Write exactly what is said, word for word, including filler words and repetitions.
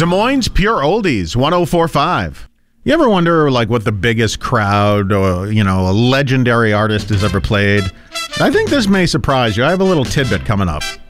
Des Moines Pure Oldies, one oh four point five. You ever wonder, like, what the biggest crowd or, you know, a legendary artist has ever played? I think this may surprise you. I have a little tidbit coming up.